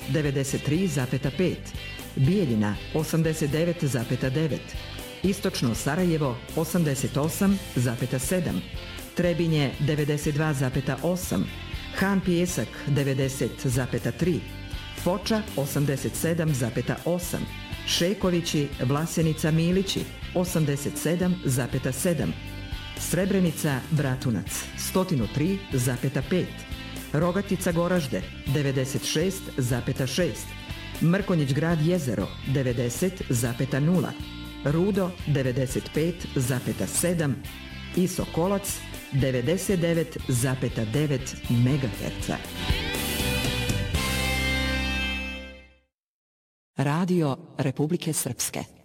93,5, Bijeljina 89,9, Istočno Sarajevo 88,7, Trebinje 92,8, Han Pijesak 90,3, Foča 87,8, Šekovići, Vlasenica, Milići 87,7, Srebrenica, Bratunac 103,5, Rogatica, Goražde 96,6, Mrkonjić Grad Jezero 90,0, Rudo 95,7 i Sokolac 99,9 MHz. Radio Republike Srpske.